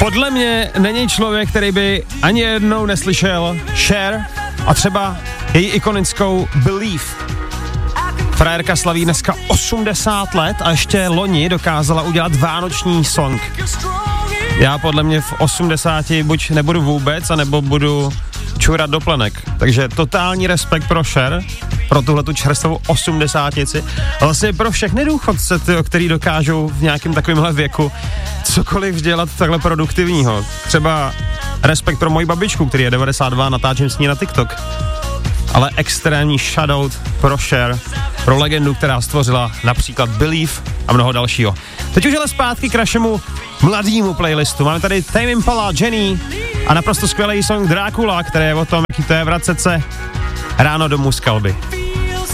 Podle mě není člověk, který by ani jednou neslyšel Cher a třeba její ikonickou Believe. Frajerka slaví dneska 80 let a ještě loni dokázala udělat vánoční song. Já podle mě v 80 buď nebudu vůbec, anebo budu čurat do plenek. Takže totální respekt pro Cher, pro tuhletu čerstvou 80tici. A vlastně pro všechny důchodce, který dokážou v nějakém takovémhle věku cokoliv dělat takhle produktivního. Třeba respekt pro moji babičku, který je 92, natáčím s ní na TikTok. Ale extrémní shoutout pro Cher, pro legendu, která stvořila například Believe a mnoho dalšího. Teď už ale zpátky k našemu mladému playlistu. Máme tady Tame Impala, Jenny a naprosto skvělý song Dracula, který je o tom, jaký to je vracet se ráno domů z kalby.